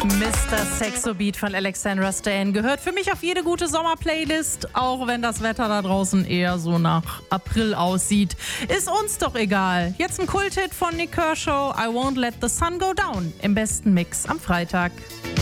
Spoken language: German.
Mr. Sexo-Beat von Alexandra Stan gehört für mich auf jede gute Sommerplaylist, auch wenn das Wetter da draußen eher so nach April aussieht. Ist uns doch egal. Jetzt ein Kulthit von Nick Kershaw, I Won't Let the Sun Go Down, im besten Mix am Freitag.